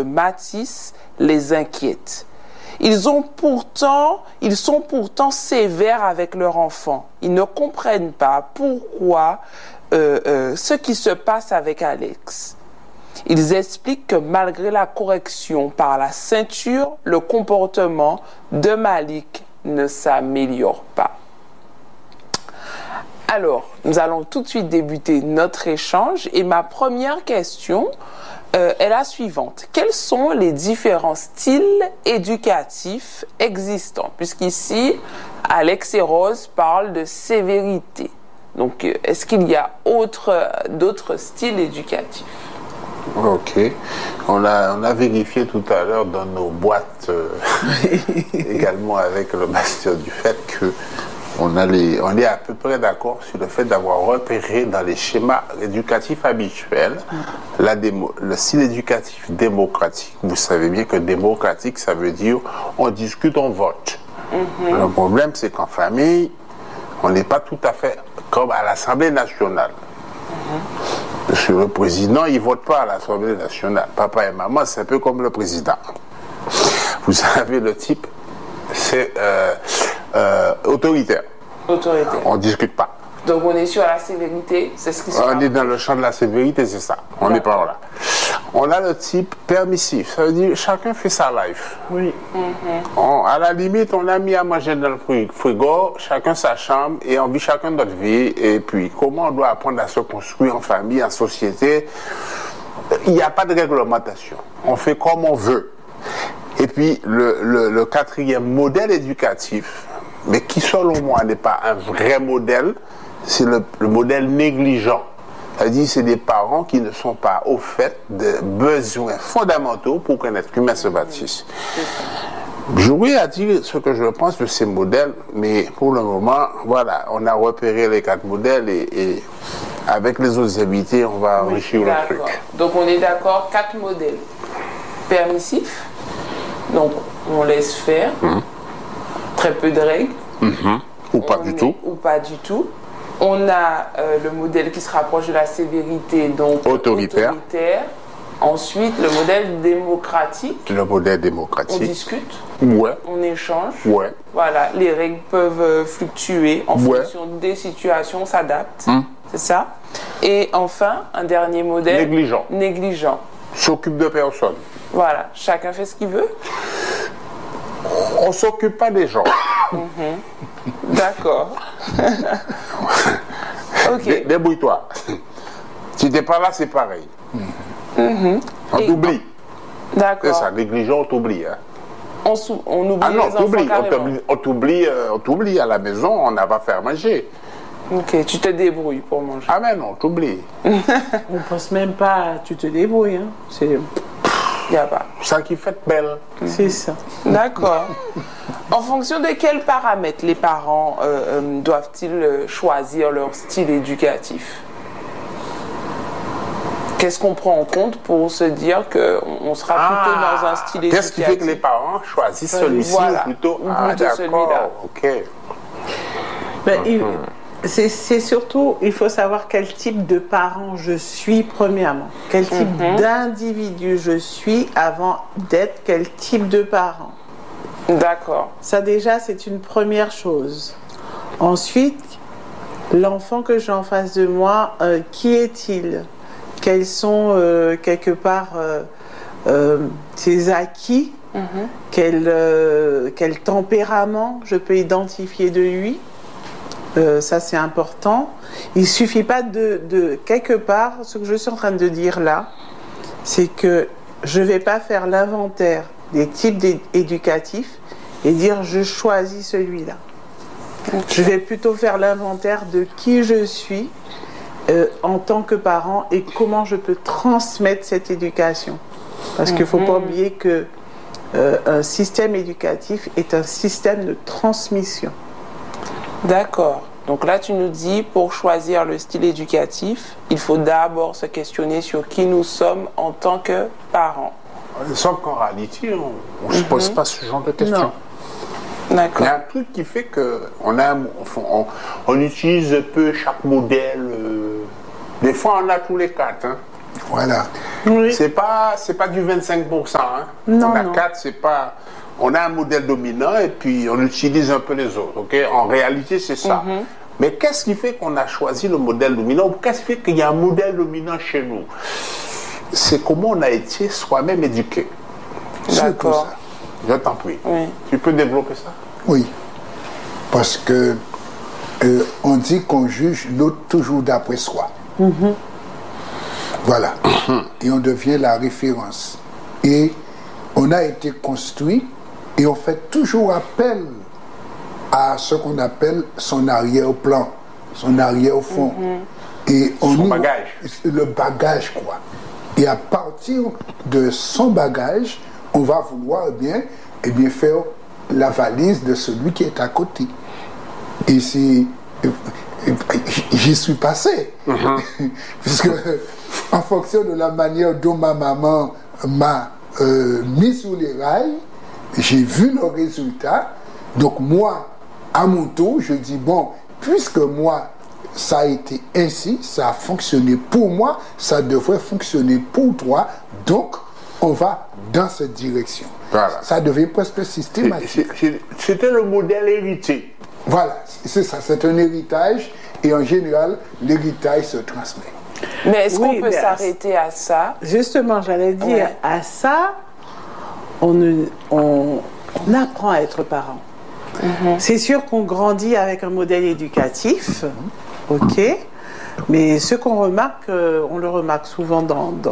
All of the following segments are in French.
Matisse les inquiète. Ils sont pourtant sévères avec leur enfant. Ils ne comprennent pas pourquoi ce qui se passe avec Alex. Ils expliquent que malgré la correction par la ceinture, le comportement de Malik ne s'améliore pas. Alors, nous allons tout de suite débuter notre échange et ma première question est la suivante. Quels sont les différents styles éducatifs existants? Puisqu'ici, Alex et Rose parlent de sévérité. Donc, est-ce qu'il y a d'autres styles éducatifs? Ok. On a vérifié tout à l'heure dans nos boîtes, également avec le master, du fait que on est à peu près d'accord sur le fait d'avoir repéré dans les schémas éducatifs habituels le style éducatif démocratique. Vous savez bien que démocratique, ça veut dire on discute, on vote. Le problème, c'est qu'en famille, on n'est pas tout à fait comme à l'Assemblée nationale. Parce que le président, il ne vote pas à l'Assemblée nationale. Papa et maman, c'est un peu comme le président. Vous savez, le type, c'est autoritaire. Autoritaire. On ne discute pas. Donc on est sur la sévérité, c'est ce qui se passe. On est dans le champ de la sévérité, c'est ça. On n'est pas là. On a le type permissif, ça veut dire chacun fait sa life. Oui. À la limite, on a mis à manger dans le frigo, chacun sa chambre et on vit chacun notre vie. Et puis, comment on doit apprendre à se construire en famille, en société? Il n'y a pas de réglementation. On fait comme on veut. Et puis, le quatrième modèle éducatif, mais qui selon moi n'est pas un vrai modèle, c'est le modèle négligent. C'est-à-dire c'est des parents qui ne sont pas au fait de besoins fondamentaux pour qu'un être humain se bâtisse. J'aurais à dire ce que je pense de ces modèles, mais pour le moment, voilà, on a repéré les 4 modèles et avec les autres invités, on va enrichir le truc. Donc on est d'accord, 4 modèles. Permissif, donc on laisse faire, très peu de règles. Ou pas du tout. Ou pas du tout. On a le modèle qui se rapproche de la sévérité, donc autoritaire. Ensuite, le modèle démocratique. Le modèle démocratique. On discute. Ouais. On échange. Ouais. Voilà, les règles peuvent fluctuer en fonction des situations, on s'adapte. C'est ça. Et enfin, un dernier modèle. Négligent. Négligent. S'occupe de personne. Voilà, chacun fait ce qu'il veut. On s'occupe pas des gens. D'accord. Ok. Débrouille-toi. Si t'es pas là, c'est pareil. On t'oublie. D'accord. C'est ça, négligent, on t'oublie. Hein. On oublie les enfants carrément. On t'oublie à la maison, on n'a pas fait à manger. Ok, tu te débrouilles pour manger. Ah mais non, t'oublies. On pense même pas, tu te débrouilles. Hein. C'est... Il n'y a pas. Ça qui fait belle. C'est ça. D'accord. En fonction de quels paramètres les parents doivent-ils choisir leur style éducatif? Qu'est-ce qu'on prend en compte pour se dire qu'on sera plutôt dans un style éducatif? Qu'est-ce qui fait que les parents choisissent celui-ci ou plutôt celui-là? Ok. C'est surtout, il faut savoir quel type de parent je suis premièrement. Quel type d'individu je suis avant d'être quel type de parent. D'accord. Ça déjà, c'est une première chose. Ensuite, l'enfant que j'ai en face de moi, qui est-il? Quels sont quelque part ses acquis? Quel tempérament je peux identifier de lui? Ça c'est important. Il ne suffit pas de quelque part, ce que je suis en train de dire là, c'est que je ne vais pas faire l'inventaire des types éducatifs et dire je choisis celui-là. Je vais plutôt faire l'inventaire de qui je suis en tant que parent et comment je peux transmettre cette éducation. Parce qu'il ne faut pas oublier que un système éducatif est un système de transmission. D'accord. Donc là, tu nous dis, pour choisir le style éducatif, il faut d'abord se questionner sur qui nous sommes en tant que parents. Sauf qu'en réalité, on ne se pose pas ce genre de questions. D'accord. Il y a un truc qui fait qu'on utilise peu chaque modèle. Des fois, on a tous les 4. Hein. Voilà. Oui. C'est pas du 25%. Hein. Non, on a non. 4, c'est pas. On a un modèle dominant et puis on utilise un peu les autres. Ok. En réalité, c'est ça. Mais qu'est-ce qui fait qu'on a choisi le modèle dominant ou qu'est-ce qui fait qu'il y a un modèle dominant chez nous? C'est comment on a été soi-même éduqué. Surtout D'accord. ça. Je t'en prie. Oui. Tu peux développer ça? Oui. Parce que on dit qu'on juge l'autre toujours d'après soi. Voilà. Et on devient la référence. Et on a été construit et on fait toujours appel à ce qu'on appelle son arrière-plan, son arrière-fond. Et Son bagage. Le bagage, quoi. Et à partir de son bagage, on va vouloir eh bien faire la valise de celui qui est à côté. Et c'est... J'y suis passé. Puisque, en fonction de la manière dont ma maman m'a mis sur les rails, j'ai vu le résultat. Donc moi, à mon tour, je dis, bon, puisque moi, ça a été ainsi, ça a fonctionné pour moi, ça devrait fonctionner pour toi, donc on va dans cette direction. Voilà. Ça devient presque systématique. C'était le modèle hérité. Voilà, c'est ça, c'est un héritage et en général, l'héritage se transmet. Mais est-ce qu'on Oui, peut mais s'arrêter à ça? Justement, j'allais dire, Ouais. à ça, on apprend à être parent. C'est sûr qu'on grandit avec un modèle éducatif, ok, mais ce qu'on remarque, on le remarque souvent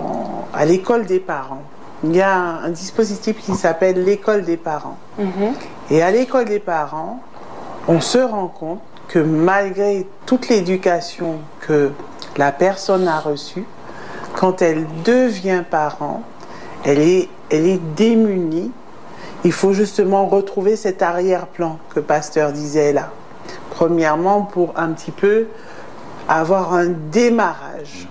à l'école des parents. Il y a un dispositif qui s'appelle l'école des parents. Et à l'école des parents, on se rend compte que malgré toute l'éducation que la personne a reçue, quand elle devient parent, elle est démunie. Il faut justement retrouver cet arrière-plan que Pasteur disait là. Premièrement, pour un petit peu avoir un démarrage.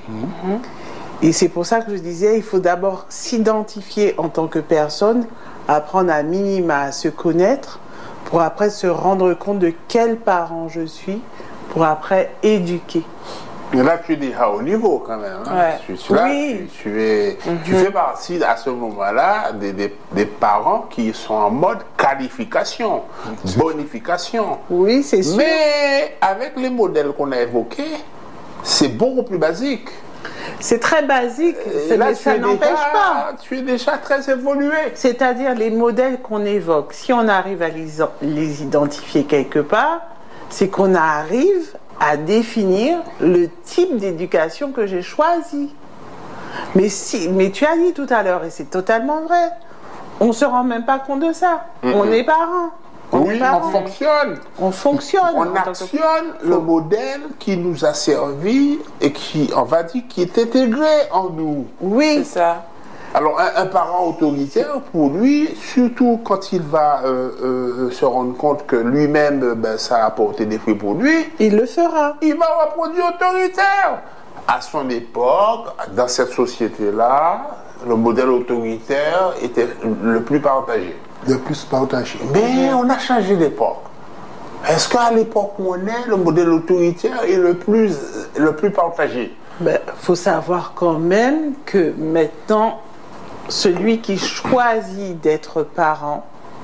Et c'est pour ça que je disais, il faut d'abord s'identifier en tant que personne, apprendre à minima à se connaître, pour après se rendre compte de quel parent je suis, pour après éduquer. Mais là, tu es déjà à haut niveau quand même. Hein. Ouais. Oui. Tu fais partie à ce moment-là des parents qui sont en mode qualification, bonification. Oui, c'est sûr. Mais avec les modèles qu'on a évoqués, c'est beaucoup plus basique. C'est très basique, Et là, mais ça n'empêche pas. Tu es déjà très évolué. C'est-à-dire les modèles qu'on évoque, si on arrive à les identifier quelque part, c'est qu'on arrive à définir le type d'éducation que j'ai choisi. Mais tu as dit tout à l'heure, et c'est totalement vrai, on ne se rend même pas compte de ça. On est parents. Oui, on fonctionne. On fonctionne. On actionne le modèle qui nous a servi et qui, on va dire, qui est intégré en nous. Oui. C'est ça. Alors, un parent autoritaire, pour lui, surtout quand il va se rendre compte que lui-même, ça a apporté des fruits pour lui, Il le fera. il va reproduire autoritaire. À son époque, dans cette société-là, le modèle autoritaire était le plus partagé. Le plus partagé. Mais on a changé d'époque. Est-ce qu'à l'époque où on est, le modèle autoritaire est le plus partagé? Faut savoir quand même que maintenant, celui qui choisit d'être parent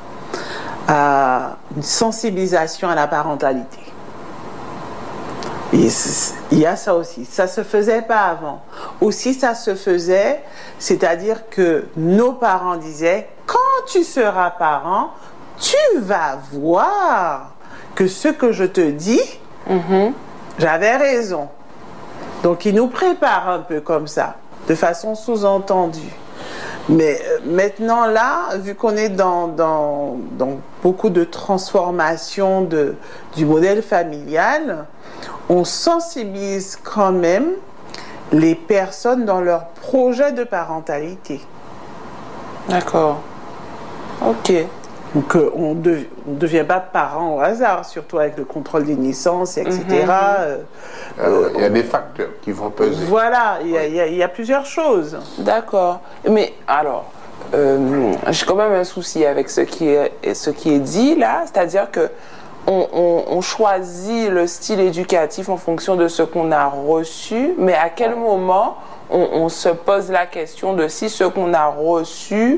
a une sensibilisation à la parentalité. Et il y a ça aussi. Ça se faisait pas avant. Aussi, ça se faisait, c'est-à-dire que nos parents disaient, quand tu seras parent, tu vas voir que ce que je te dis, j'avais raison. Donc, ils nous préparent un peu comme ça, de façon sous-entendue. Mais maintenant, là, vu qu'on est dans beaucoup de transformations du modèle familial, on sensibilise quand même les personnes dans leur projet de parentalité. D'accord. Ok. Donc, on ne devient pas parent au hasard, surtout avec le contrôle des naissances, etc. Il y a des facteurs qui vont peser. Voilà, il y a plusieurs choses. D'accord. Mais alors, j'ai quand même un souci avec ce qui est dit là, c'est-à-dire que on choisit le style éducatif en fonction de ce qu'on a reçu, mais à quel moment on se pose la question de si ce qu'on a reçu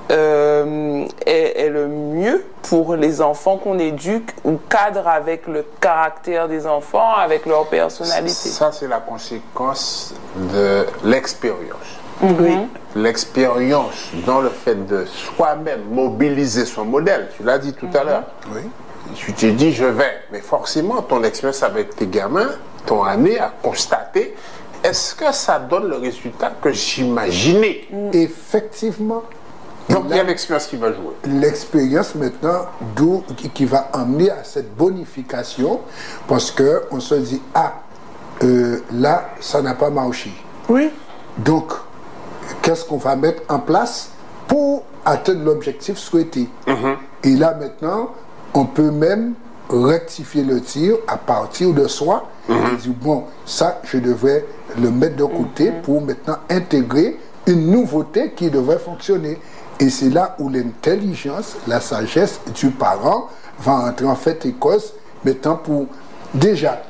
est le mieux pour les enfants qu'on éduque ou cadre avec le caractère des enfants, avec leur personnalité. Ça, c'est la conséquence de l'expérience. Oui. L'expérience dans le fait de soi-même mobiliser son modèle. Tu l'as dit tout à l'heure. Oui. Tu t'es dit, je vais. Mais forcément, ton expérience avec tes gamins t'ont amené à constater, est-ce que ça donne le résultat que j'imaginais? Effectivement. Donc, il y a l'expérience qui va jouer. L'expérience maintenant qui va amener à cette bonification parce qu'on se dit, là, ça n'a pas marché. Oui. Donc, qu'est-ce qu'on va mettre en place pour atteindre l'objectif souhaité? Et là, maintenant, on peut même rectifier le tir à partir de soi et dire, bon, ça, je devrais le mettre de côté pour maintenant intégrer une nouveauté qui devrait fonctionner. Et c'est là où l'intelligence, la sagesse du parent va entrer en fait et cause, maintenant pour déjà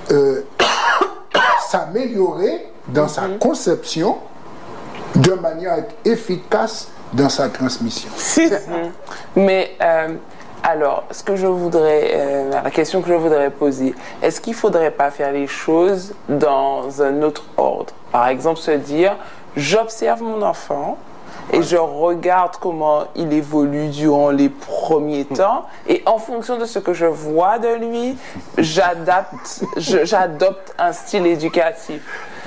s'améliorer dans sa conception de manière à être efficace dans sa transmission. Mais alors, ce que je voudrais, la question que je voudrais poser, est-ce qu'il ne faudrait pas faire les choses dans un autre ordre? Par exemple, se dire, j'observe mon enfant et je regarde comment il évolue durant les premiers temps et en fonction de ce que je vois de lui, j'adopte un style éducatif.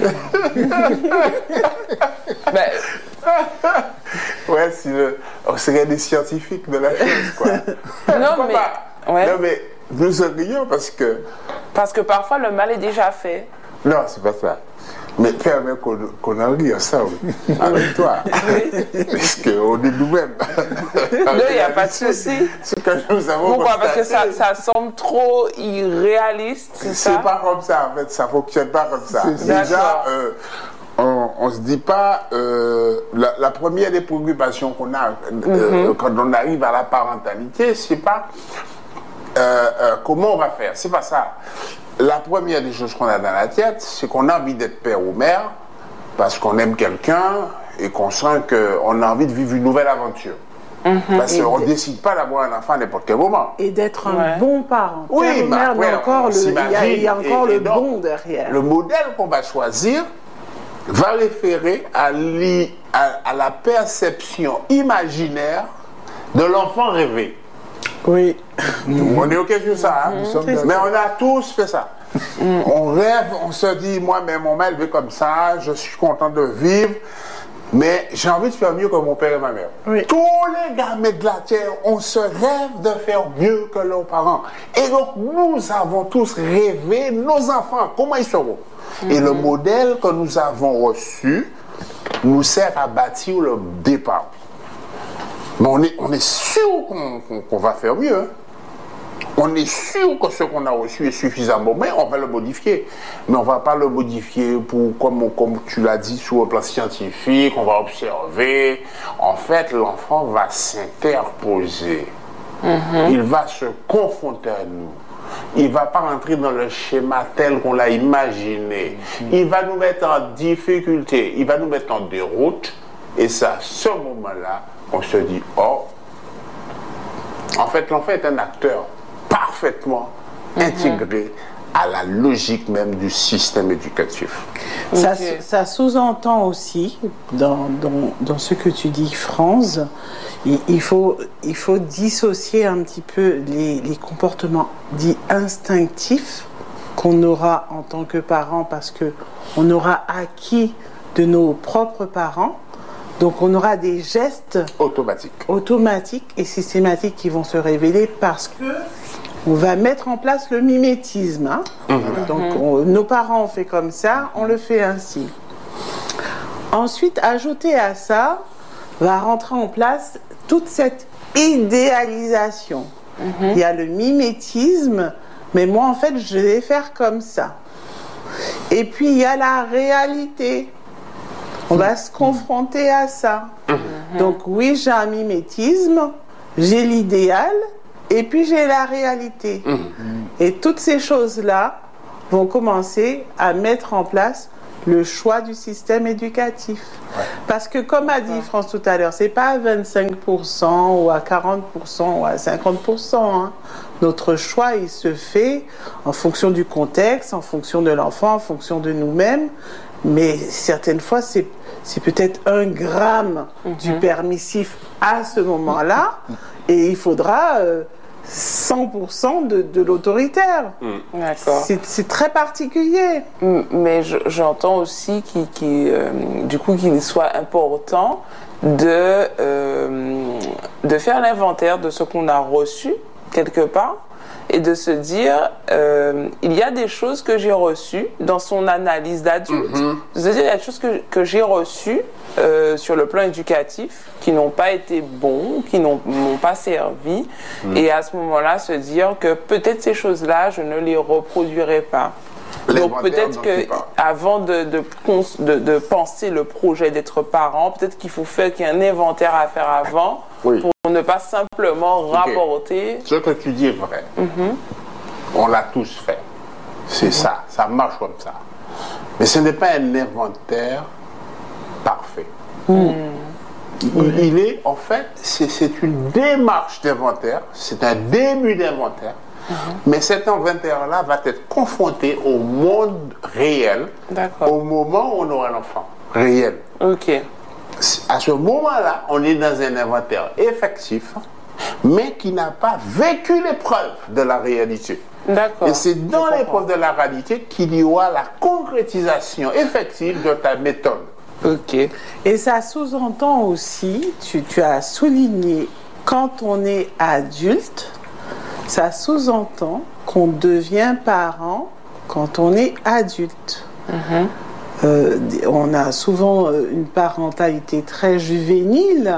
Ouais, on serait des scientifiques de la chose, quoi. Non, mais nous serions parce que parfois le mal est déjà fait. Non, c'est pas ça. Mais permets qu'on en rit ensemble avec toi. Parce qu'on est nous-mêmes. Non, il n'y a pas de souci. Ce que nous avons Pourquoi? Parce que ça semble trop irréaliste, c'est ça? C'est pas comme ça, en fait. Ça ne fonctionne pas comme ça. Déjà, on ne se dit pas... la première des préoccupations qu'on a quand on arrive à la parentalité, c'est pas comment on va faire. C'est pas ça. La première des choses qu'on a dans la tête, c'est qu'on a envie d'être père ou mère parce qu'on aime quelqu'un et qu'on sent qu'on a envie de vivre une nouvelle aventure. Parce qu'on ne décide pas d'avoir un enfant à n'importe quel moment. Et d'être un bon parent. Oui, père ou mère, mais encore il y a encore le donc, bon derrière. Le modèle qu'on va choisir va référer à la perception imaginaire de l'enfant rêvé. Oui. On est OK sur ça, hein? Mais on a tous fait ça. On rêve, on se dit, moi, mais mon m'a élevé comme ça, je suis content de vivre, mais j'ai envie de faire mieux que mon père et ma mère. Oui. Tous les gamins de la terre, on se rêve de faire mieux que leurs parents. Et donc, nous avons tous rêvé nos enfants, comment ils seront. Et le modèle que nous avons reçu nous sert à bâtir le départ. Mais on est sûr qu'on va faire mieux. Hein. On est sûr que ce qu'on a reçu est suffisant. Mais on va le modifier. Mais on ne va pas le modifier pour, comme tu l'as dit, sur le plan scientifique, on va observer. En fait, l'enfant va s'interposer. Il va se confronter à nous. Il ne va pas rentrer dans le schéma tel qu'on l'a imaginé. Il va nous mettre en difficulté. Il va nous mettre en déroute. Et c'est à ce moment-là, on se dit, oh, en fait, l'enfant est un acteur parfaitement intégré à la logique même du système éducatif. Ça sous-entend aussi, dans ce que tu dis, Franz, il faut dissocier un petit peu les comportements dits instinctifs qu'on aura en tant que parents parce qu'on aura acquis de nos propres parents. Donc on aura des gestes automatiques et systématiques qui vont se révéler parce que on va mettre en place le mimétisme. Hein? Donc nos parents ont fait comme ça, on le fait ainsi. Ensuite, ajouter à ça, va rentrer en place toute cette idéalisation. Il y a le mimétisme, mais moi en fait je vais faire comme ça. Et puis il y a la réalité. On va se confronter à ça. Donc oui, j'ai un mimétisme, j'ai l'idéal, et puis j'ai la réalité. Et toutes ces choses-là vont commencer à mettre en place le choix du système éducatif. Ouais. Parce que comme a dit France tout à l'heure, c'est pas à 25% ou à 40% ou à 50%. Hein. Notre choix, il se fait en fonction du contexte, en fonction de l'enfant, en fonction de nous-mêmes. Mais certaines fois, c'est peut-être 1 gramme du permissif à ce moment-là, et il faudra 100% de l'autoritaire. D'accord. C'est très particulier. Mais j'entends aussi du coup, qu'il soit important de faire l'inventaire de ce qu'on a reçu quelque part et de se dire il y a des choses que j'ai reçues dans son analyse d'adulte. C'est-à-dire il y a des choses que j'ai reçues sur le plan éducatif qui n'ont pas été bons, qui m'ont pas servi, et à ce moment-là se dire que peut-être ces choses-là je ne les reproduirai pas. Donc peut-être que avant de penser le projet d'être parent, peut-être qu'il faut qu'il y ait un inventaire à faire avant pour ne pas simplement rapporter. Ce que tu dis est vrai. On l'a tous fait. C'est ça marche comme ça. Mais ce n'est pas un inventaire parfait. Il est, en fait, c'est une démarche d'inventaire, c'est un début d'inventaire. Mais cet inventaire-là va être confronté au monde réel au moment où on aura l'enfant. Réel. Ok. À ce moment-là, on est dans un inventaire effectif, mais qui n'a pas vécu l'épreuve de la réalité. D'accord. Et c'est dans l'épreuve de la réalité qu'il y aura la concrétisation effective de ta méthode. Ok. Et ça sous-entend aussi, tu as souligné, quand on est adulte, ça sous-entend qu'on devient parent quand on est adulte. On a souvent une parentalité très juvénile.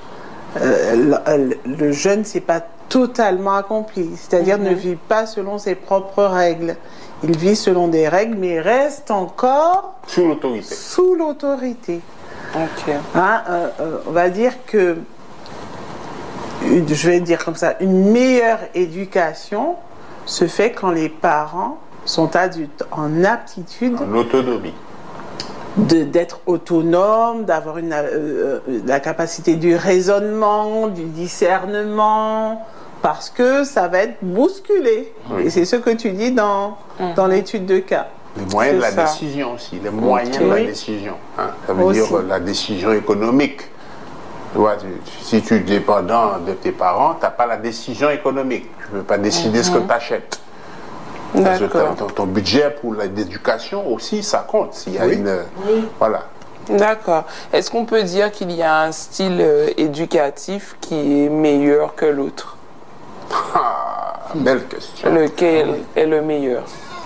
Le jeune ne s'est pas totalement accompli, c'est-à-dire ne vit pas selon ses propres règles. Il vit selon des règles, mais reste encore sous l'autorité. Sous l'autorité. Ok. Hein, on va dire que, je vais dire comme ça, une meilleure éducation se fait quand les parents sont adultes, en aptitude, en autonomie, d'être autonomes, d'avoir la capacité du raisonnement, du discernement, parce que ça va être bousculé. Et c'est ce que tu dis dans l'étude de cas. Les moyens de la décision aussi, les moyens de la décision. Hein. Ça veut dire la décision économique. Tu vois, si tu es dépendant de tes parents, tu n'as pas la décision économique. Tu ne peux pas décider ce que tu achètes. Ton budget pour l'éducation aussi, ça compte. S'il y a Voilà. D'accord. Est-ce qu'on peut dire qu'il y a un style éducatif qui est meilleur que l'autre? Belle question. Lequel est le meilleur?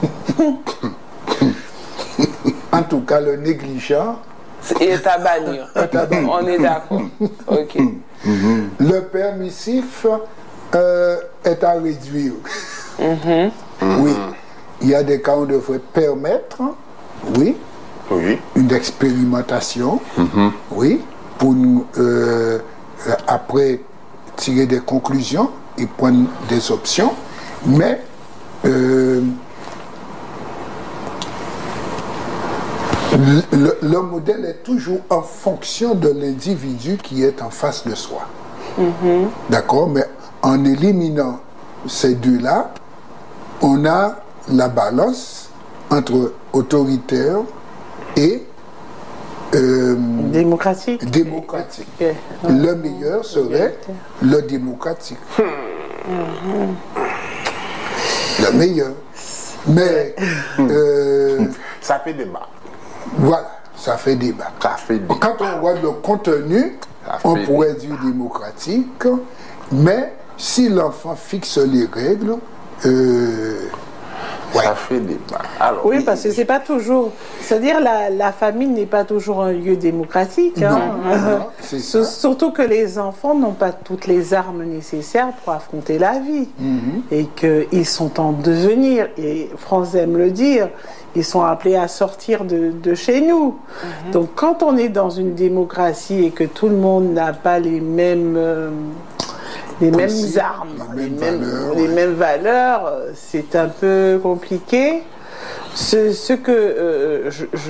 En tout cas, le négligent est à bannir. On est d'accord. Ok. Le permissif est à réduire. Oui. Il y a des cas où on devrait permettre, une expérimentation, pour nous, après tirer des conclusions et prendre des options, mais le modèle est toujours en fonction de l'individu qui est en face de soi. D'accord? Mais en éliminant ces deux-là, on a la balance entre autoritaire et démocratique. Okay. Le meilleur serait le démocratique. Le meilleur. Mais ça fait débat. Voilà, ça fait débat. Quand on voit le contenu, on pourrait dire démocratique, mais si l'enfant fixe les règles, ça fait débat. Alors, oui, parce que c'est pas toujours. C'est-à-dire la famille n'est pas toujours un lieu démocratique. Non, c'est ça. Surtout que les enfants n'ont pas toutes les armes nécessaires pour affronter la vie. Et qu'ils sont en devenir. Et France aime le dire, ils sont appelés à sortir de chez nous. Donc quand on est dans une démocratie et que tout le monde n'a pas les mêmes armes, les mêmes valeurs, c'est un peu compliqué. Ce que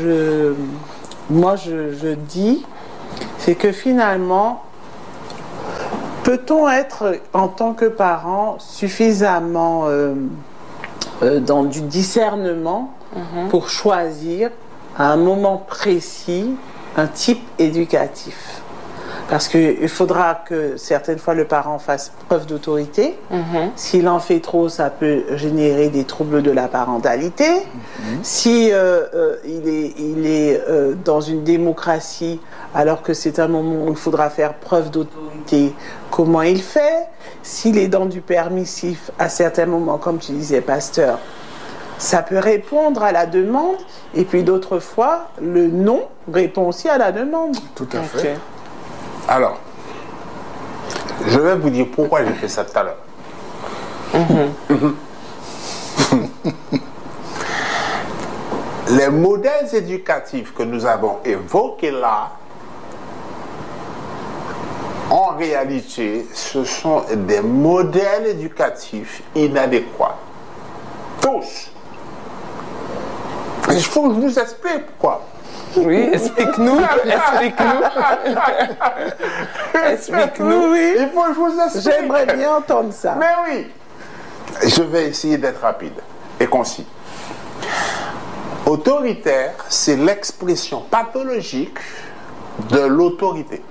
je dis, c'est que finalement, peut-on être, en tant que parent, suffisamment dans du discernement pour choisir, à un moment précis, un type éducatif? Parce qu'il faudra que certaines fois le parent fasse preuve d'autorité. S'il en fait trop, ça peut générer des troubles de la parentalité. Si il est dans une démocratie, alors que c'est un moment où il faudra faire preuve d'autorité, comment il fait? S'il est dans du permissif, à certains moments, comme tu disais, pasteur, ça peut répondre à la demande. Et puis d'autres fois, le non répond aussi à la demande. Tout à fait. Alors, je vais vous dire pourquoi j'ai fait ça tout à l'heure. Les modèles éducatifs que nous avons évoqués là, en réalité, ce sont des modèles éducatifs inadéquats. Tous. Il faut que je vous explique pourquoi. Oui, explique-nous. Explique-nous. Oui. Il faut que je vous explique. J'aimerais bien entendre ça. Mais oui. Je vais essayer d'être rapide et concis. Autoritaire, c'est l'expression pathologique de l'autorité.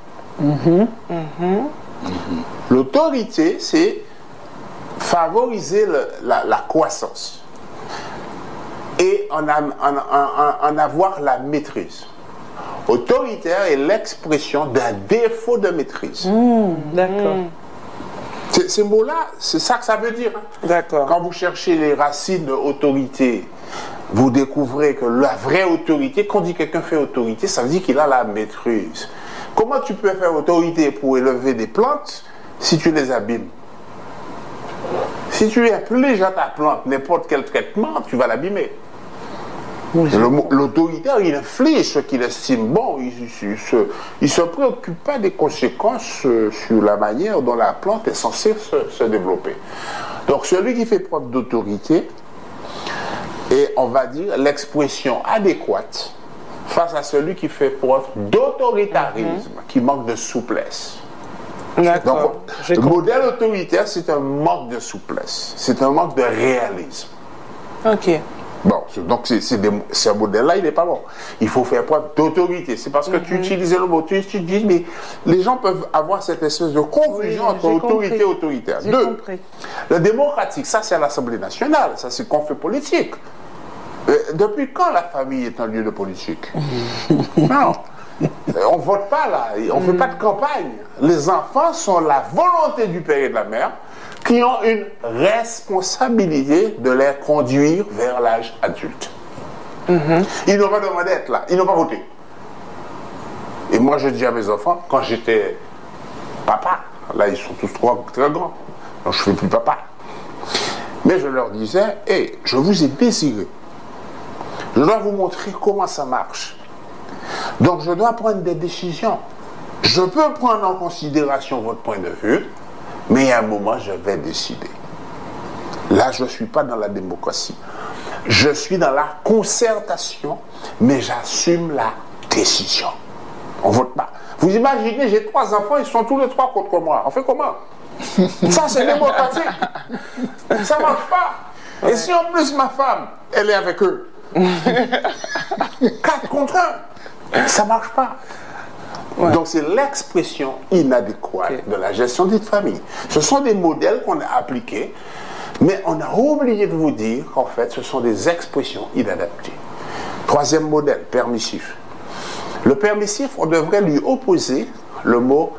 L'autorité, c'est favoriser la croissance et en avoir la maîtrise. Autoritaire est l'expression d'un défaut de maîtrise. D'accord. Ces mots-là, c'est ça que ça veut dire. D'accord. Quand vous cherchez les racines de autorité, vous découvrez que la vraie autorité, quand on dit quelqu'un fait autorité, ça veut dire qu'il a la maîtrise. Comment tu peux faire autorité pour élever des plantes si tu les abîmes? Si tu infliges à ta plante n'importe quel traitement, tu vas l'abîmer. L'autoritaire, il inflige ce qu'il estime bon, il se préoccupe pas des conséquences sur la manière dont la plante est censée se développer. Donc celui qui fait preuve d'autorité est, on va dire, l'expression adéquate face à celui qui fait preuve d'autoritarisme, qui manque de souplesse. D'accord. Donc, le modèle autoritaire, c'est un manque de souplesse, c'est un manque de réalisme. Ok. Bon, donc ce modèle-là, il n'est pas bon. Il faut faire preuve d'autorité. C'est parce que tu utilisais le mot, tu dis, mais les gens peuvent avoir cette espèce de confusion entre autorité et autoritaire. J'ai compris. Le démocratique, ça c'est à l'Assemblée nationale, ça c'est qu'on fait politique. Depuis quand la famille est un lieu de politique? Non. On ne vote pas là, on ne fait pas de campagne. Les enfants sont la volonté du père et de la mère qui ont une responsabilité de les conduire vers l'âge adulte. Ils n'ont pas demandé d'être là, ils n'ont pas voté. Et moi je dis à mes enfants, quand j'étais papa, là ils sont tous très grands, donc je ne fais plus papa. Mais je leur disais, hey, je vous ai désiré. Je dois vous montrer comment ça marche. Donc je dois prendre des décisions. Je peux prendre en considération votre point de vue, mais à un moment je vais décider. Là je ne suis pas dans la démocratie. Je suis dans la concertation, mais j'assume la décision. On ne vote pas. Vous imaginez, j'ai 3 enfants, ils sont tous les 3 contre moi. On fait comment? Ça c'est démocratique. Ça ne marche pas. Et si en plus ma femme, elle est avec eux, 4 contre 1, ça ne marche pas. Ouais. Donc c'est l'expression inadéquate de la gestion d'une famille. Ce sont des modèles qu'on a appliqués, mais on a oublié de vous dire qu'en fait ce sont des expressions inadaptées. 3e modèle, permissif. Le permissif, on devrait lui opposer le mot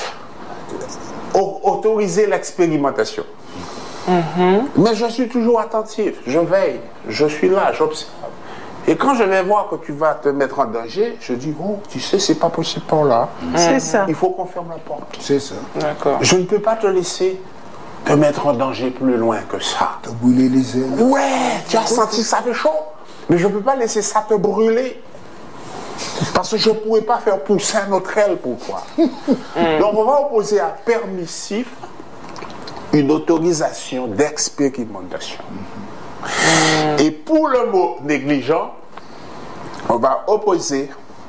autoriser l'expérimentation. Mais je suis toujours attentif, je veille, je suis là, j'observe. Et quand je vais voir que tu vas te mettre en danger, je dis, oh, tu sais, c'est pas possible par là. C'est ça. Il faut qu'on ferme la porte. C'est ça. D'accord. Je ne peux pas te laisser te mettre en danger plus loin que ça. Te brûler les ailes. Ouais, tu as senti que ça fait chaud. Mais je ne peux pas laisser ça te brûler. Parce que je ne pourrais pas faire pousser un autre aile pour toi. Donc on va opposer à permissif une autorisation d'expérimentation. Et pour le mot négligent, on va opposer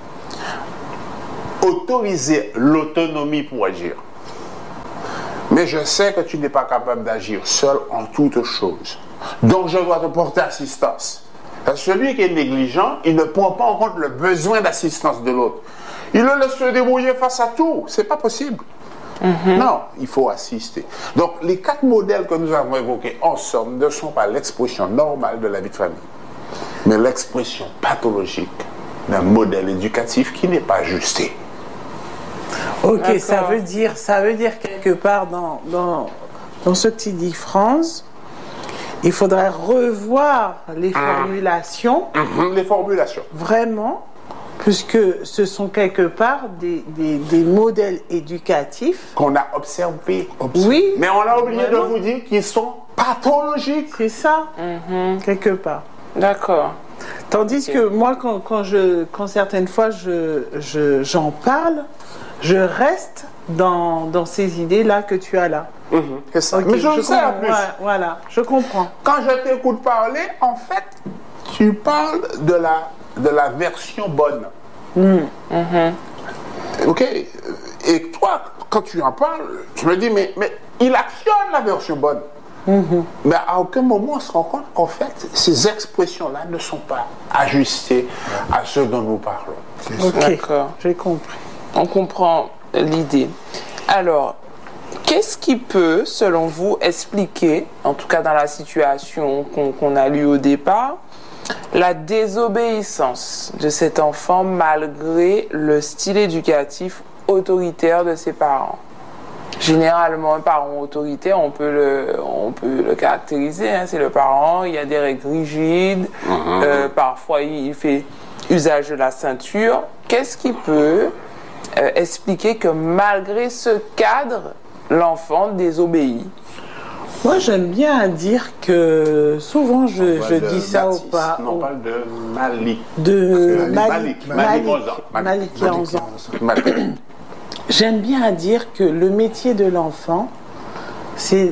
autoriser l'autonomie pour agir. Mais je sais que tu n'es pas capable d'agir seul en toutes choses. Donc je dois te porter assistance. Parce que celui qui est négligent, il ne prend pas en compte le besoin d'assistance de l'autre. Il le laisse se débrouiller face à tout. C'est pas possible. Non, il faut assister. Donc les 4 modèles que nous avons évoqués en somme ne sont pas l'expression normale de la vie de famille, mais l'expression pathologique d'un modèle éducatif qui n'est pas ajusté. Ok, D'accord. ça veut dire quelque part dans ce que tu dis, France, il faudrait revoir les formulations, Les formulations. vraiment, puisque ce sont quelque part des modèles éducatifs. Qu'on a observés. Oui, Mais on a oublié Vraiment. de vous dire qu'ils sont pathologiques. c'est ça, quelque part. D'accord. Tandis que moi, quand certaines fois j'en parle, je reste dans ces idées-là que tu as là. C'est ça. Ok, Mais je le sais en comprends, plus. ouais, voilà, je comprends. Quand je t'écoute parler, en fait, tu parles de la version bonne. Ok. Et toi, quand tu en parles, tu me dis, mais il actionne la version bonne. Mais à aucun moment on se rend compte qu'en fait, ces expressions-là ne sont pas ajustées à ce dont nous parlons. C'est ça. Ok, D'accord. j'ai compris. On comprend l'idée. Alors, qu'est-ce qui peut, selon vous, expliquer, en tout cas dans la situation qu'on a lue au départ, la désobéissance de cet enfant malgré le style éducatif autoritaire de ses parents? Généralement, un parent autoritaire, on peut le caractériser, hein, c'est le parent, il y a des règles rigides, parfois il fait usage de la ceinture. Qu'est-ce qui peut expliquer que malgré ce cadre, l'enfant désobéit? Moi, j'aime bien dire que souvent je dis ça aux parents. On parle de Malik. De Malik. Malik, 11 ans. Malik qui a 11 ans. Malik. J'aime bien dire que le métier de l'enfant, c'est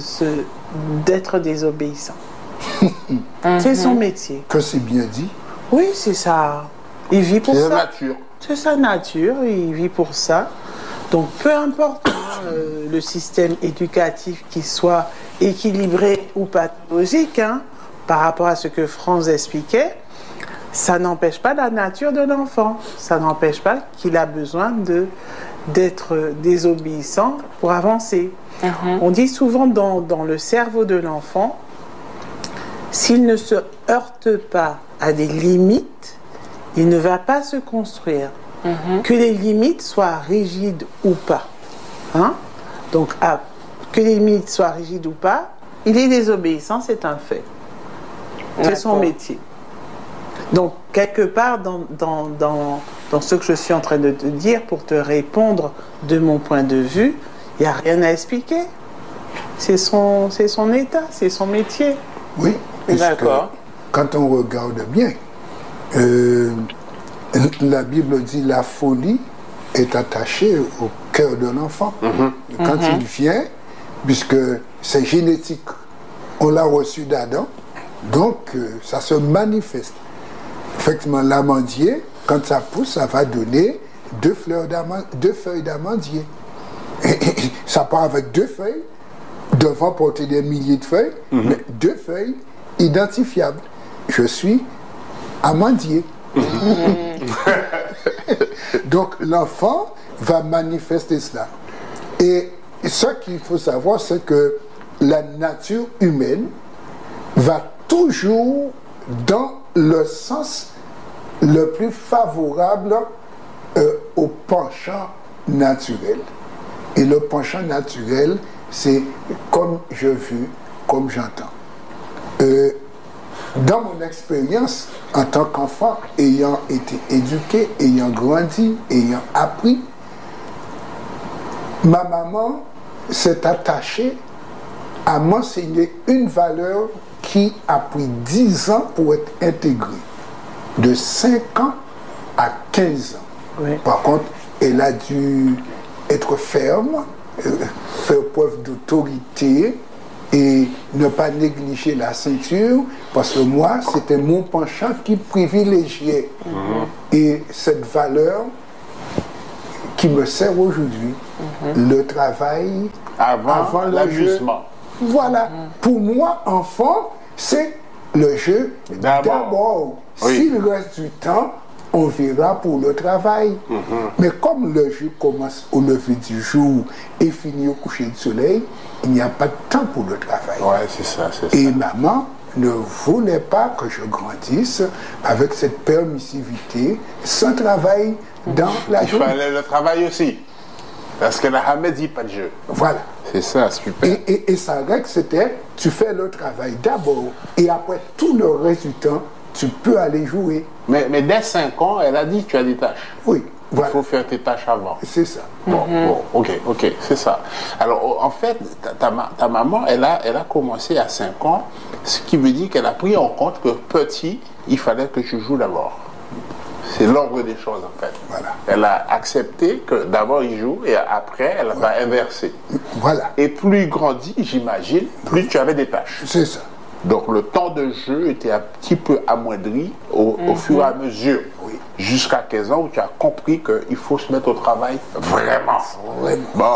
d'être désobéissant. C'est son métier. Que c'est bien dit. Oui, c'est ça. Il vit pour C'est la ça. nature. C'est sa nature, il vit pour ça. Donc peu importe le système éducatif qui soit équilibré ou pathologique, par rapport à ce que France expliquait, ça n'empêche pas la nature de l'enfant. Ça n'empêche pas qu'il a besoin d'être désobéissant pour avancer. On dit souvent dans le cerveau de l'enfant, s'il ne se heurte pas à des limites, il ne va pas se construire. Que les limites soient rigides ou pas. Donc, que les limites soient rigides ou pas, il est désobéissant, c'est un fait. C'est son D'accord. métier. Donc, quelque part dans ce que je suis en train de te dire, pour te répondre de mon point de vue, il n'y a rien à expliquer. C'est son état, c'est son métier. Oui. puisque D'accord. Quand on regarde bien, la Bible dit la folie est attachée au cœur de l'enfant. Quand il vient, puisque c'est génétique, on l'a reçu d'Adam, donc ça se manifeste. Effectivement, l'amandier, quand ça pousse, ça va donner 2 feuilles d'amandier. Ça part avec 2 feuilles, devant porter des milliers de feuilles, mais 2 feuilles identifiables. Je suis amandier. Donc l'enfant va manifester cela. Et ce qu'il faut savoir, c'est que la nature humaine va toujours dans le sens le plus favorable au penchant naturel. Et le penchant naturel, c'est comme je veux, comme j'entends. Dans mon expérience, en tant qu'enfant, ayant été éduqué, ayant grandi, ayant appris, ma maman s'est attachée à m'enseigner une valeur qui a pris 10 ans pour être intégrée, de 5 ans à 15 ans. Oui. Par contre, elle a dû être ferme, faire preuve d'autorité, et ne pas négliger la ceinture, parce que moi, c'était mon penchant qui privilégiait. Et cette valeur qui me sert aujourd'hui, le travail Avant le l'amusement. jeu. Voilà. Pour moi, enfant, c'est le jeu d'abord. Oui. S'il reste du temps, on verra pour le travail. Mais comme le jeu commence au lever du jour et finit au coucher du soleil, il n'y a pas de temps pour le travail. Ouais, c'est ça, c'est ça. Et maman ne voulait pas que je grandisse avec cette permissivité, sans travail dans la Il journée. fallait le travail aussi. Parce que la Hamed dit pas de jeu. Voilà. C'est ça, super. Et sa règle, c'était, tu fais le travail d'abord, et après tout le reste du temps, tu peux aller jouer. Mais dès 5 ans, elle a dit tu as des tâches. Oui, Il voilà. faut faire tes tâches avant. C'est ça. Bon, ok, c'est ça. Alors, en fait, ta maman, elle a commencé à 5 ans, ce qui veut dire qu'elle a pris en compte que petit, il fallait que tu joues d'abord. C'est l'ordre des choses, en fait. Voilà. Elle a accepté que d'abord il joue et après, elle va inverser. Voilà. Et plus il grandit, j'imagine, plus tu avais des tâches. C'est ça. Donc le temps de jeu était un petit peu amoindri au fur et à mesure. Oui. Jusqu'à 15 ans où tu as compris qu'il faut se mettre au travail vraiment. Bon.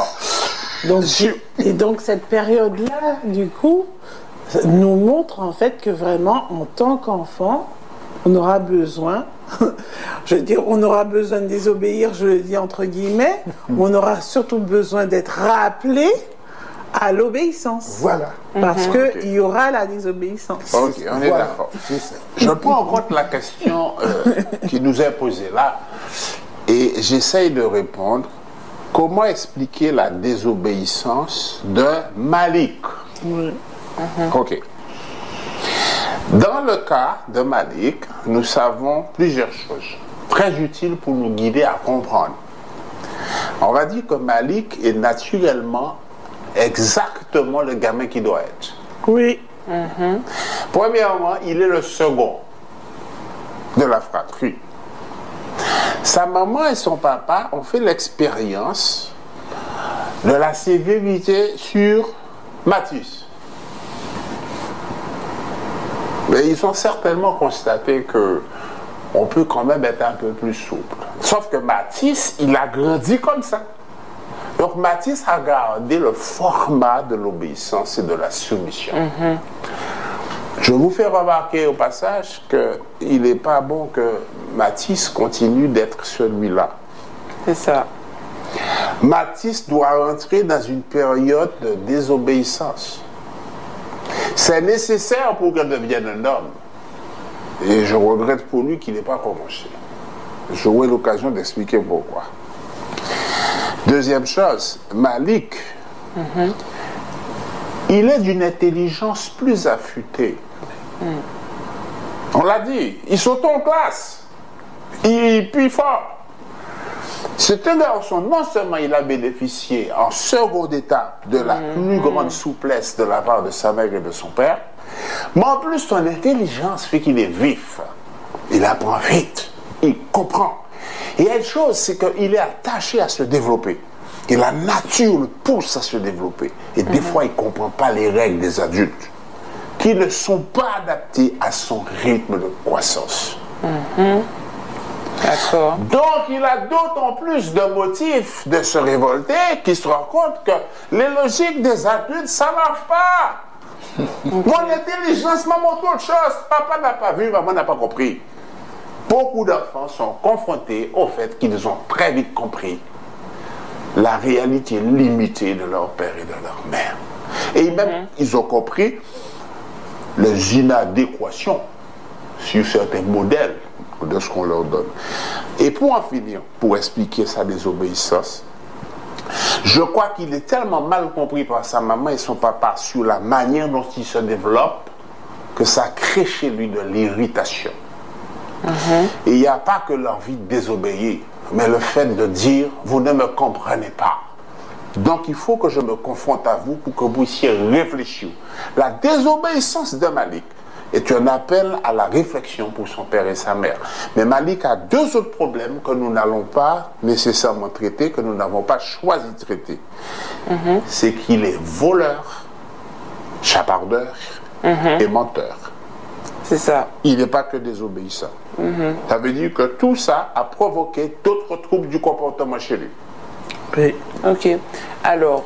Et donc cette période-là, du coup, nous montre en fait que vraiment, en tant qu'enfant, on aura besoin, je veux dire, on aura besoin de désobéir, je le dis entre guillemets, on aura surtout besoin d'être rappelé à l'obéissance. Voilà. Parce qu'il y aura la désobéissance. Ok, on est Voilà. d'accord. C'est ça. Je prends en compte la question qui nous est posée là et j'essaye de répondre. Comment expliquer la désobéissance de Malik? Ok. Dans le cas de Malik, nous savons plusieurs choses très utiles pour nous guider à comprendre. On va dire que Malik est naturellement exactement le gamin qui doit être. Oui. Premièrement, il est le second de la fratrie. Sa maman et son papa ont fait l'expérience de la sévérité sur Mathis. Mais ils ont certainement constaté que on peut quand même être un peu plus souple. Sauf que Mathis, il a grandi comme ça. Donc Mathis a gardé le format de l'obéissance et de la soumission. Je vous fais remarquer au passage qu'il n'est pas bon que Mathis continue d'être celui-là. C'est ça. Mathis doit entrer dans une période de désobéissance. C'est nécessaire pour qu'elle devienne un homme. Et je regrette pour lui qu'il n'ait pas commencé. J'aurai l'occasion d'expliquer pourquoi. Deuxième chose, Malik, il est d'une intelligence plus affûtée. On l'a dit, il saute en classe. Il pue fort. C'est un garçon, non seulement il a bénéficié en seconde étape de la plus grande souplesse de la part de sa mère et de son père, mais en plus son intelligence fait qu'il est vif. Il apprend vite, il comprend. Et une chose, c'est qu'il est attaché à se développer. Et la nature le pousse à se développer. Et des fois, il ne comprend pas les règles des adultes, qui ne sont pas adaptées à son rythme de croissance. D'accord. Donc, il a d'autant plus de motifs de se révolter qu'il se rend compte que les logiques des adultes, ça ne marche pas. Mon intelligence m'a montré autre chose. Papa n'a pas vu, maman n'a pas compris. Beaucoup d'enfants sont confrontés au fait qu'ils ont très vite compris la réalité limitée de leur père et de leur mère. Et même, ils ont compris les inadéquations sur certains modèles de ce qu'on leur donne. Et pour en finir, pour expliquer sa désobéissance, je crois qu'il est tellement mal compris par sa maman et son papa sur la manière dont il se développe que ça crée chez lui de l'irritation. Et il n'y a pas que l'envie de désobéir, mais le fait de dire « vous ne me comprenez pas ». Donc il faut que je me confronte à vous pour que vous puissiez réfléchir. La désobéissance de Malik est un appel à la réflexion pour son père et sa mère. Mais Malik a deux autres problèmes que nous n'allons pas nécessairement traiter, que nous n'avons pas choisi de traiter. C'est qu'il est voleur chapardeur et menteur. C'est ça. Il n'est pas que désobéissant. Ça veut dire que tout ça a provoqué d'autres troubles du comportement chez lui. Oui. Ok. Alors,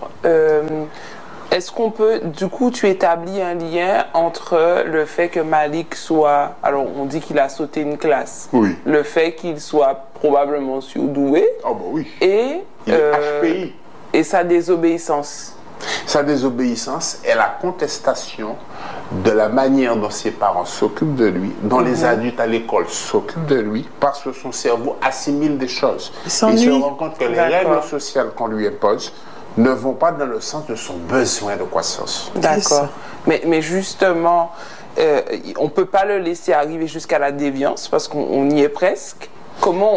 est-ce qu'on peut, du coup, tu établis un lien entre le fait que Malik soit, alors on dit qu'il a sauté une classe, Oui. le fait qu'il soit probablement surdoué Oh bah oui. et, Il est HPI. et sa désobéissance. Sa désobéissance est la contestation de la manière dont ses parents s'occupent de lui, dont les adultes à l'école s'occupent de lui, parce que son cerveau assimile des choses. Il se rend compte que les règles sociales qu'on lui impose ne vont pas dans le sens de son besoin de croissance. D'accord. Mais justement, on ne peut pas le laisser arriver jusqu'à la déviance, parce qu'on y est presque. Comment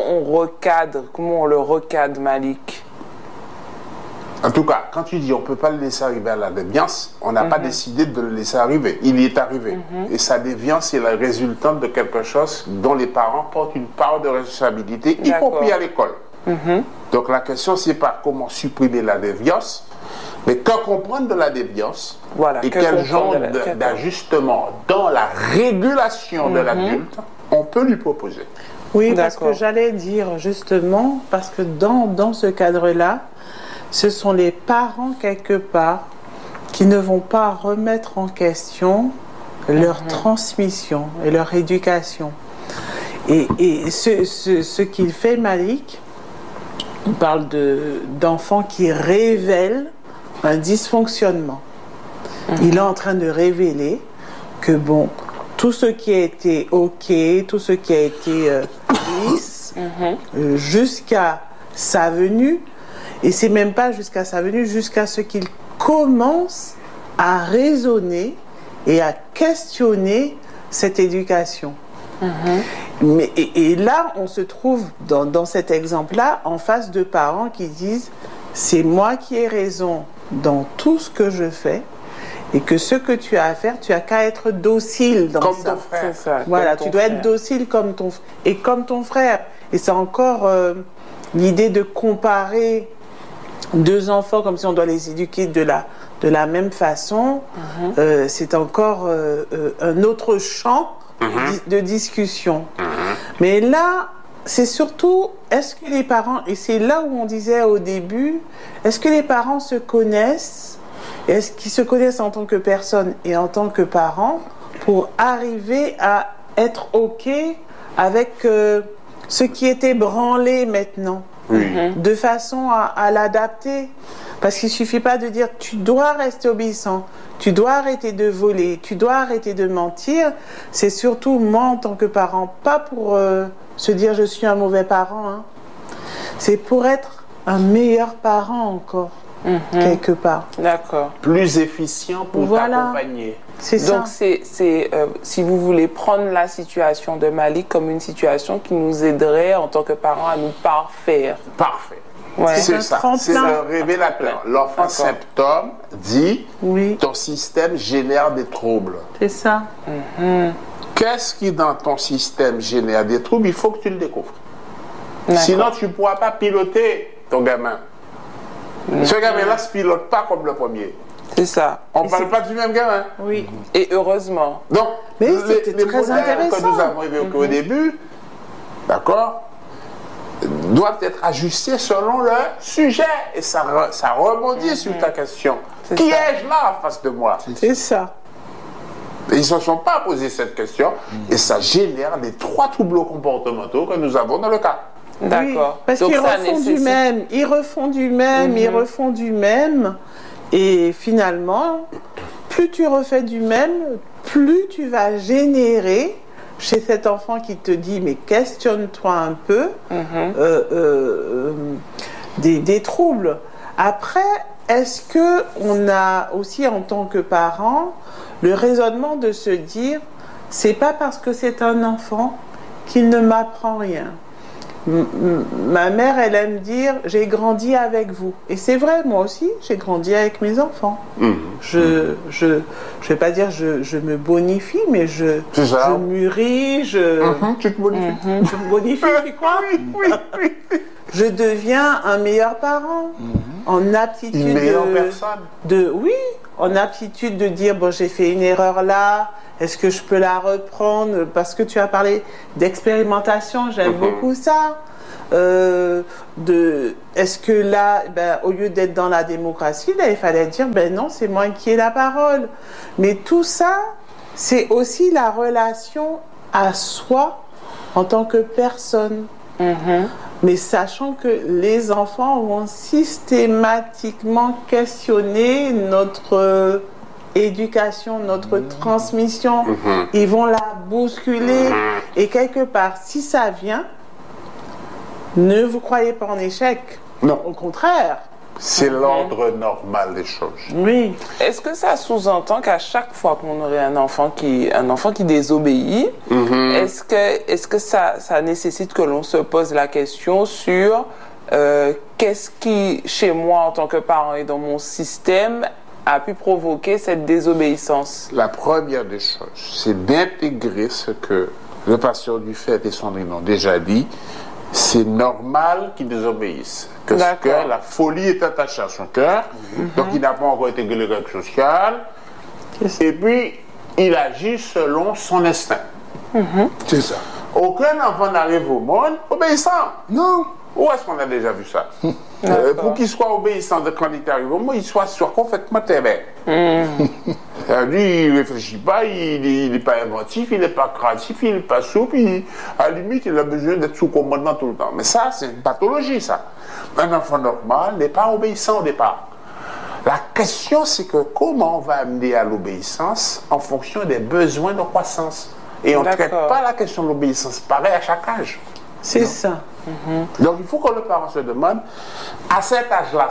on le recadre, Malik? En tout cas, quand tu dis on ne peut pas le laisser arriver à la déviance, on n'a pas décidé de le laisser arriver. Il y est arrivé. Et sa déviance est la résultante de quelque chose dont les parents portent une part de responsabilité, y compris à l'école. Donc la question, c'est pas comment supprimer la déviance, mais que comprendre de la déviance et quel genre d'ajustement dans la régulation de l'adulte on peut lui proposer. Oui, parce que j'allais dire justement, parce que dans ce cadre-là, ce sont les parents, quelque part, qui ne vont pas remettre en question leur transmission et leur éducation. Et ce qu'il fait, Malik, on parle d'enfants qui révèlent un dysfonctionnement. Il est en train de révéler que, bon, tout ce qui a été OK, tout ce qui a été lisse, jusqu'à sa venue, et c'est même pas jusqu'à sa venue, jusqu'à ce qu'il commence à raisonner et à questionner cette éducation. Mais, et là, on se trouve dans cet exemple-là en face de parents qui disent « c'est moi qui ai raison dans tout ce que je fais et que ce que tu as à faire, tu as qu'à être docile dans comme ça. » Ton frère. Ça, voilà, tu dois être docile comme ton frère. Et comme ton frère. Et c'est encore l'idée de comparer deux enfants comme si on doit les éduquer de la même façon. C'est encore un autre champ de discussion. Mais là, c'est surtout, est-ce que les parents, et c'est là où on disait au début, est-ce que les parents se connaissent, est-ce qu'ils se connaissent en tant que personne et en tant que parents pour arriver à être OK avec ce qui est ébranlé maintenant, de façon à l'adapter. Parce qu'il ne suffit pas de dire tu dois rester obéissant, tu dois arrêter de voler, tu dois arrêter de mentir. C'est surtout moi en tant que parent, pas pour se dire je suis un mauvais parent, hein. C'est pour être un meilleur parent encore, quelque part. D'accord. Plus efficient pour t'accompagner. C'est ça. Donc, si vous voulez prendre la situation de Malik comme une situation qui nous aiderait en tant que parents à nous parfaire. Parfait. Ouais. C'est ça, c'est le révélateur. L'enfant symptôme dit ton système génère des troubles. C'est ça. Qu'est-ce qui dans ton système génère des troubles? Il faut que tu le découvres. Sinon, tu ne pourras pas piloter ton gamin. Ce gamin-là ne se pilote pas comme le premier. C'est ça. On ne parle pas du même gamin. Oui. Et heureusement. Donc, mais les modèles que nous avons évoqués au début, d'accord, doivent être ajustés selon le sujet. Et ça rebondit sur ta question. Qui ai-je là en face de moi? C'est ça. Ils ne se sont pas posé cette question et ça génère les 3 troubles comportementaux que nous avons dans le cas. D'accord. Oui, parce qu'ils refont du même, ils refont du même, ils refont du même. Et finalement, plus tu refais du même, plus tu vas générer chez cet enfant qui te dit mais questionne-toi un peu, des troubles. Après, est-ce que on a aussi en tant que parent le raisonnement de se dire c'est pas parce que c'est un enfant qu'il ne m'apprend rien. Ma mère, elle aime dire j'ai grandi avec vous. Et c'est vrai, moi aussi, j'ai grandi avec mes enfants. Je vais pas dire je me bonifie, mais je mûris, tu te bonifies. je me bonifie, tu crois? Oui. je deviens un meilleur parent, en aptitude Une meilleure personne. Oui, en aptitude de dire, bon, j'ai fait une erreur là, est-ce que je peux la reprendre? Parce que tu as parlé d'expérimentation, j'aime beaucoup ça. Est-ce que là, au lieu d'être dans la démocratie, là, il fallait dire, non, c'est moi qui ai la parole. Mais tout ça, c'est aussi la relation à soi en tant que personne. Mais sachant que les enfants vont systématiquement questionner notre éducation, notre transmission. Ils vont la bousculer. Et quelque part, si ça vient, ne vous croyez pas en échec. Non. Au contraire. C'est l'ordre normal des choses. Oui. Est-ce que ça sous-entend qu'à chaque fois qu'on aurait un enfant qui désobéit, est-ce que ça nécessite que l'on se pose la question sur qu'est-ce qui, chez moi en tant que parent et dans mon système, a pu provoquer cette désobéissance? La première des choses, c'est d'intégrer ce que le pasteur Dufay et Sandrine ont déjà dit. C'est normal qu'il désobéisse. Que la folie est attachée à son cœur, donc il n'a pas encore intégré les règles sociales, et puis il agit selon son instinct. C'est ça. Aucun enfant n'arrive au monde obéissant. Non. Où est-ce qu'on a déjà vu ça? Pour qu'il soit obéissant quand il arrive au monde, il soit complètement téméraire. Lui, il ne réfléchit pas, il n'est pas inventif, il n'est pas créatif, il n'est pas souple, à la limite, il a besoin d'être sous commandement tout le temps. Mais ça, c'est une pathologie, ça. Un enfant normal n'est pas obéissant au départ. La question, c'est que comment on va amener à l'obéissance en fonction des besoins de croissance. Et on ne traite pas la question de l'obéissance pareil à chaque âge. C'est ça. Donc il faut que le parent se demande, à cet âge-là,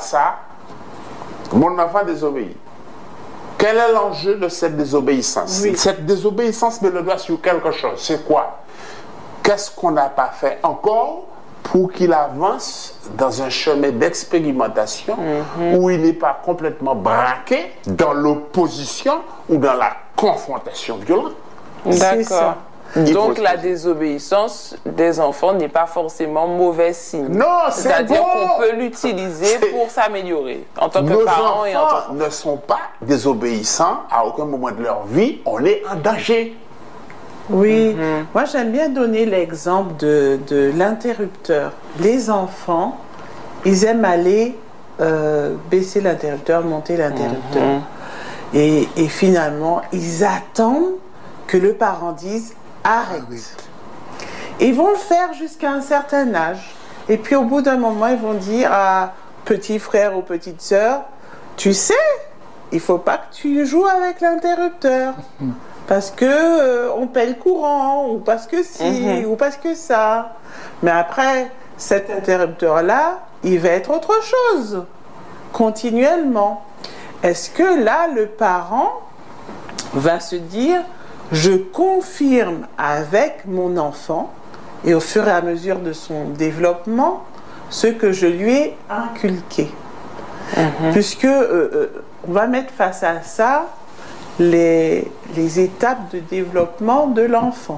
mon enfant désobéit. Quel est l'enjeu de cette désobéissance? Cette désobéissance met le doigt sur quelque chose. C'est quoi? Qu'est-ce qu'on n'a pas fait encore pour qu'il avance dans un chemin d'expérimentation où il n'est pas complètement braqué dans l'opposition ou dans la confrontation violente? D'accord. Donc la désobéissance des enfants n'est pas forcément mauvais signe. Non, c'est C'est-à-dire bon. qu'on peut l'utiliser pour s'améliorer en tant que parent et en tant Nos enfants ne sont pas désobéissants à aucun moment de leur vie. On est en danger. Oui, moi j'aime bien donner l'exemple de l'interrupteur. Les enfants, ils aiment aller baisser l'interrupteur, monter l'interrupteur. Et finalement, ils attendent que le parent dise arrête. Ils vont le faire jusqu'à un certain âge. Et puis au bout d'un moment, ils vont dire à petit frère ou petite sœur, tu sais, il faut pas que tu joues avec l'interrupteur. Parce que on paie le courant, ou parce que si, ou parce que ça. Mais après, cet interrupteur-là, il va être autre chose, continuellement. Est-ce que là, le parent va se dire, je confirme avec mon enfant, et au fur et à mesure de son développement, ce que je lui ai inculqué. Puisque on va mettre face à ça les étapes de développement de l'enfant.